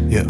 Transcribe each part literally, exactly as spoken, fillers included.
Yeah.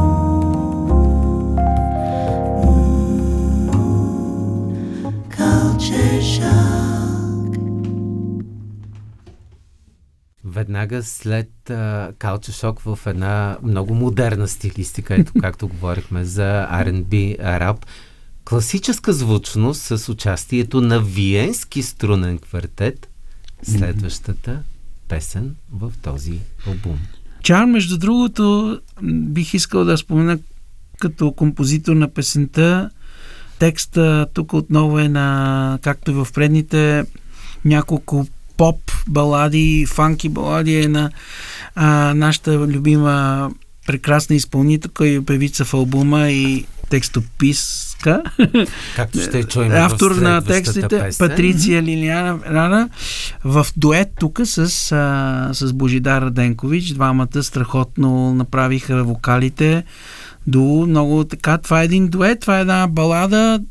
Веднага след Culture Shock в една много модерна стилистика, ето както говорихме за Ар енд Би, рап, класическа звучност с участието на Виенски струнен квартет, следващата песен в този албум. Charm, между другото, бих искал да спомена като композитор на песента. Текста тук отново е на, както и в предните няколко поп балади, фанки балади, е на а, нашата любима прекрасна изпълнителка и певица в албума и текстописка. Както ще чуем автор в на текстите песен. Патриция Лилиана Рана в дует тук с, а, с Божидар Раденкович. Двамата страхотно направиха вокалите до много така. Това е един дует, това е една балада,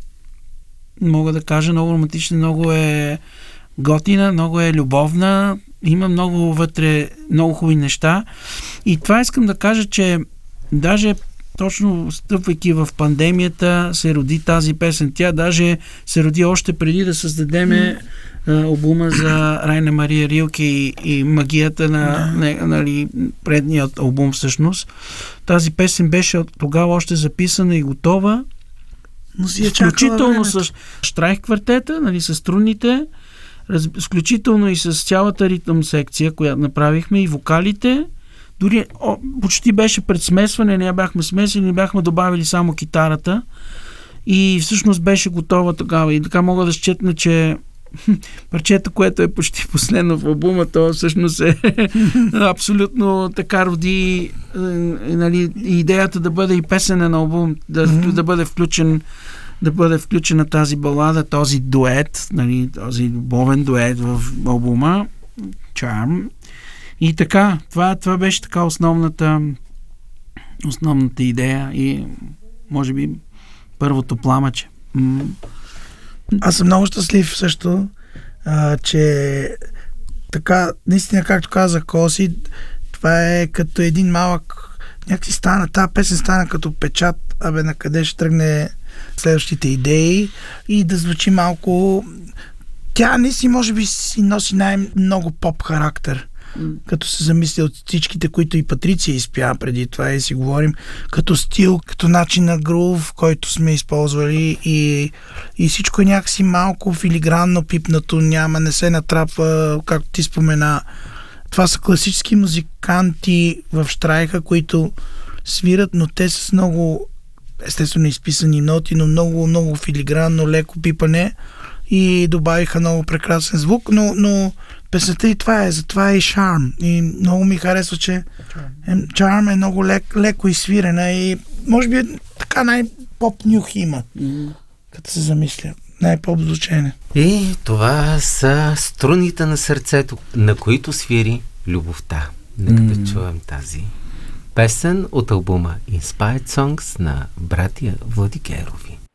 мога да кажа, много романтична, много е готина, много е любовна, има много вътре, много хубави неща. И това искам да кажа, че даже точно стъпвайки в пандемията се роди тази песен. Тя даже се роди още преди да създадеме mm. албума за Райна Мария Рилке и, и магията на yeah. нали, предният албум всъщност. Тази песен беше тогава още записана и готова. Но си е включително с штрайх квартета, нали, с струнните, раз, включително и с цялата ритъм секция, която направихме, и вокалите. Дори о, почти беше предсмесване, не бяхме смесили, не бяхме добавили само китарата и всъщност беше готова тогава. И така мога да счетна, че парчето, което е почти последно в албума, то всъщност е абсолютно така роди нали, идеята да бъде и песен на албум, да, mm-hmm. да бъде включен да бъде включена тази балада, този дует, нали, този любовен дует в албума Charm. И така, това, това беше така основната основната идея и може би първото пламъче. М- Аз съм много щастлив също, а, че така, наистина, както казах Коси, това е като един малък, някакси стана, тази песен стана като печат, абе на къде ще тръгне следващите идеи и да звучи малко. Тя не си, може би си носи най-много поп характер. Като се замисля от всичките, които и Патриция изпя преди това и си говорим, като стил, като начин на грув, който сме използвали и, и всичко е някакси малко филигранно пипнато, няма, не се натрапва, както ти спомена. Това са класически музиканти в щрайха, които свират, но те с много естествено изписани ноти, но много, много филигранно, леко пипане и добавиха много прекрасен звук, но, но песента и това е, затова е и Charm. И много ми харесва, че Charm, Charm е много лек, леко изсвирена и може би е така най-поп нюх има, mm. като се замисля. Най-поп звучене. И това са струните на сърцето, на които свири любовта. Нека mm. да чуем тази песен от албума Inspired Songs на братия Владигерови.